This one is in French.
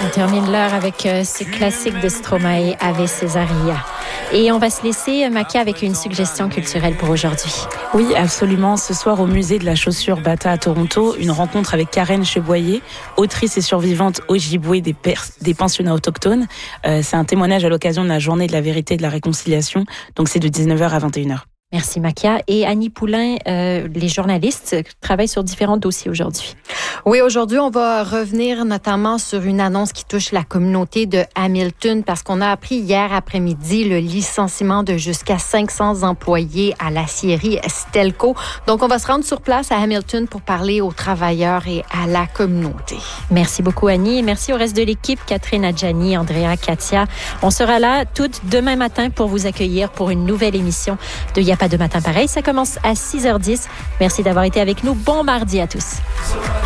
On termine l'heure avec ce classique de Stromae, Ave Césaria. Et on va se laisser, Makia, avec une suggestion culturelle pour aujourd'hui. Oui, absolument. Ce soir, au musée de la chaussure Bata à Toronto, une rencontre avec Karen Cheboyer, autrice et survivante Ojibwe des pensionnats autochtones. C'est un témoignage à l'occasion de la journée de la vérité et de la réconciliation. Donc, c'est de 19h à 21h. Merci, Makia. Et Annie Poulain, les journalistes travaillent sur différents dossiers aujourd'hui. Oui, aujourd'hui, on va revenir notamment sur une annonce qui touche la communauté de Hamilton parce qu'on a appris hier après-midi le licenciement de jusqu'à 500 employés à l'acierie Stelco. Donc, on va se rendre sur place à Hamilton pour parler aux travailleurs et à la communauté. Merci beaucoup, Annie. Et merci au reste de l'équipe, Catherine Adjani, Andrea, Katia. On sera là toutes demain matin pour vous accueillir pour une nouvelle émission de Y'a pas de matin pareil. Ça commence à 6h10. Merci d'avoir été avec nous. Bon mardi à tous.